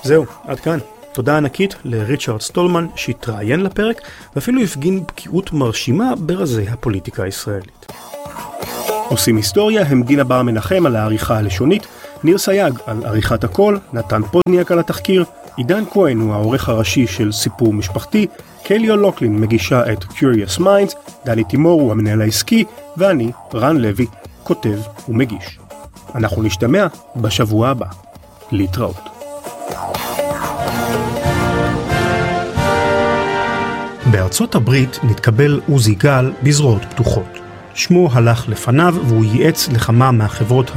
זהו, עד כאן. תודה ענקית לריצ'רד סטולמן שהתראיין לפרק ואפילו הפגין בקיאות מרשימה ברזי הפוליטיקה הישראלית. עושים היסטוריה הם דינה בר מנחם על העריכה הלשונית, ניר סייג על עריכת הקול, נתן פודניאק על התחקיר, עידן כהן הוא העורך הראשי של סיפור משפחתי, קליו לוקלין מגישה את Curious Minds, דני תימור הוא המנהל העסקי, ואני, רן לוי, כותב ומגיש. אנחנו נשתמע בשבוע הבא. להתראות. בארצות הברית נתקבל עוזי גל בזרועות פתוחות. שמו הלך לפניו והוא ייעץ לכמה מהחברות